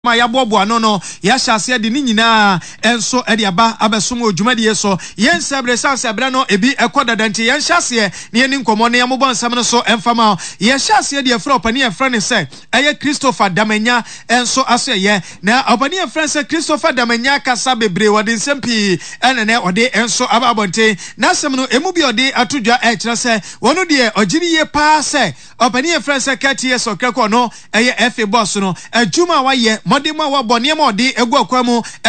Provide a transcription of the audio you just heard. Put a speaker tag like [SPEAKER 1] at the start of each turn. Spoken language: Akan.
[SPEAKER 1] ma ya bobo ano no ya hyase de ni nyina enso e de aba abesom odwumade so yen sebre sanse bra no ebi ekodadante yen hyase ne ni nkomo ne yamobon sam no so emfama ye hyase de efra opani efra ne se eye Christopher Damanya enso aso ye na opani efra se Christopher Damanya kasa bebre wode nsempi enene ode enso ababonte na asem no emu bi ode atodwa e kire se wono de ogiri ye pa se opani efra se katie so kreko no eye FA boss no adwuma wa ye modema wa bone ma ode egu akwamu